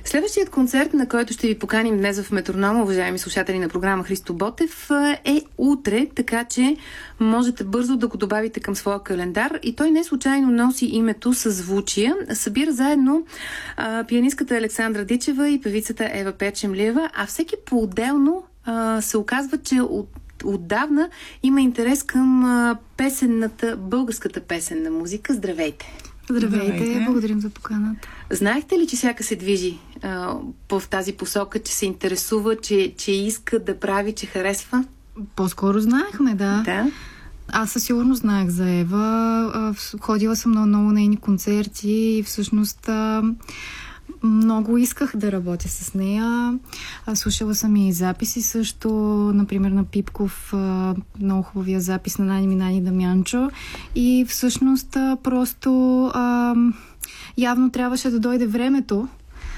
Следващият концерт, на който ще ви поканим днес в Метронома, уважаеми слушатели на програма Христо Ботев, е утре, така че можете бързо да го добавите към своя календар. И той не случайно носи името Съзвучия. Събира заедно пианистката Александра Дичева и певицата Ева Печемлиева, а всеки по-отделно се оказва, че отдавна има интерес към българската песенна музика. Здравейте! Здравейте, благодарим за поканата. Знаехте ли, че всяка се движи в тази посока, че се интересува, че иска да прави, че харесва? По-скоро знаехме, да. Аз със сигурност знаех за Ева. Ходила съм на много нейни концерти и всъщност много исках да работя с нея. Слушала съм и записи също, например на Пипков, много хубавия запис на Нани Минани Дамянчо. И всъщност просто явно трябваше да дойде времето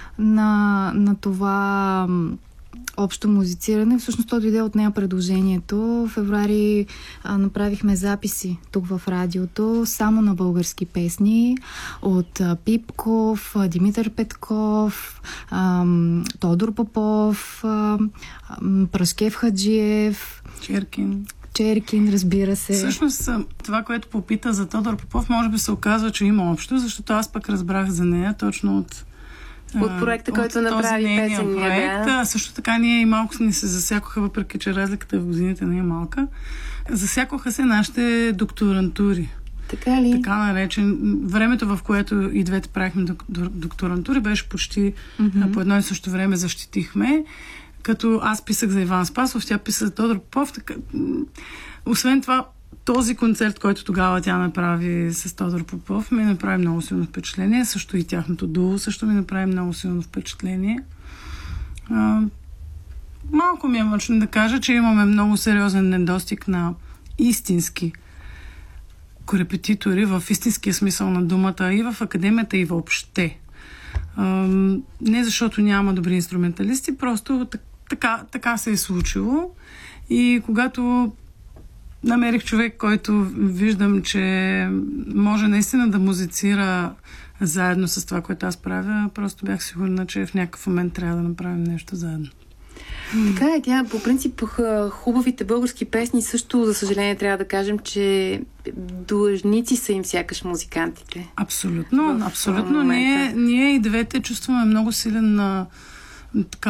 на това общо музициране. Всъщност то дойде от нея предложението. В февруари направихме записи тук в радиото само на български песни от Пипков, Димитър Петков, Тодор Попов, Прашкев Хаджиев, Черкин, разбира се. Всъщност, това, което попита за Тодор Попов, може би се оказва, че има общо, защото аз пък разбрах за нея точно от проекта, който направи песения. Да. Също така ние и малко ни се засякоха, въпреки че разликата в годините не е малка. Засякоха се нашите докторантури. Така ли? Така наречен. Времето, в което и двете правихме докторантури, беше почти по едно и също време защитихме. Като аз писах за Иван Спасов, тя писа за Тодор Попов. Така... Освен това, този концерт, който тогава тя направи с Тодор Попов, ми направи много силно впечатление. Също и тяхното дуо също ми направи много силно впечатление. Малко ми е мъчно да кажа, че имаме много сериозен недостиг на истински корепетитори в истинския смисъл на думата и в академията, и въобще. Не защото няма добри инструменталисти, просто така се е случило. И когато намерих човек, който виждам, че може наистина да музицира заедно с това, което аз правя, просто бях сигурна, че в някакъв момент трябва да направим нещо заедно. Така е, тя по принцип хубавите български песни също, за съжаление, трябва да кажем, че длъжници са им сякаш музикантите. Абсолютно. Ние и двете чувстваме много силен така